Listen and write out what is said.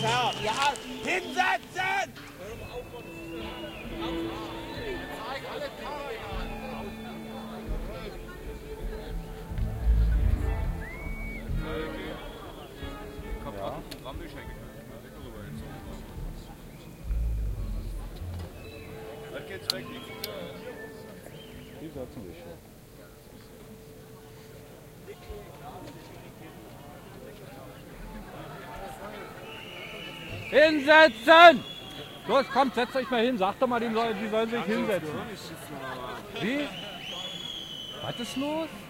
Herr. Ja, hinsetzen! Das geht's weg. Die setzen sich schon. Hinsetzen! Los, kommt, setzt euch mal hin. Sagt doch mal, die sollen sich hinsetzen. Wie? Was ist los?